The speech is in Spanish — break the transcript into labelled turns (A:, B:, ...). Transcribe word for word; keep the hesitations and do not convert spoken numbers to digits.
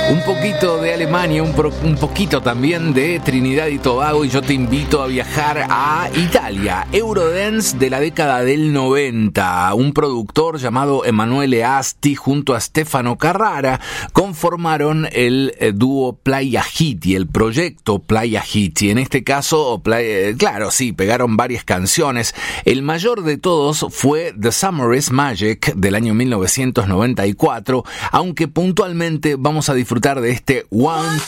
A: Un poquito de Alemania, un, pro, un poquito también de Trinidad y Tobago, y yo te invito a viajar a Italia. Eurodance de la década del noventa. Un productor llamado Emanuele Asti junto a Stefano Carrara conformaron el eh, dúo Playa Hiti, el proyecto Playa Hiti. En este caso, playa, claro, sí, pegaron varias canciones. El mayor de todos fue The Summer is Magic del año mil novecientos noventa y cuatro, aunque puntualmente vamos a disfrutar de este One